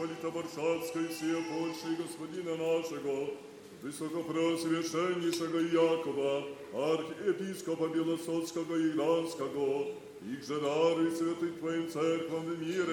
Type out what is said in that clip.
митрополита Варшавского и всея Польши и господина нашего, высокопросвященнейшего Якова, архиепископа Белосоцкого и Гранского, их же даруй святым Твоим церквам в мире